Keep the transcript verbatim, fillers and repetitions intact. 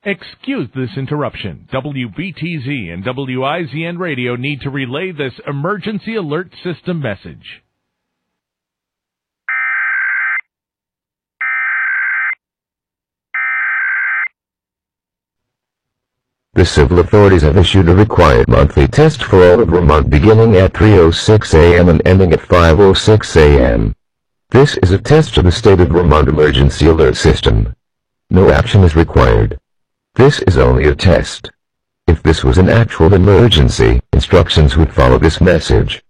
Excuse this interruption. W B T Z and W I Z N Radio need to relay this emergency alert system message. The civil authorities have issued a required monthly test for all of Vermont beginning at three oh six a m and ending at five oh six a m This is a test to the state of Vermont emergency alert system. No action is required. This is only a test. If this was an actual emergency, instructions would follow this message.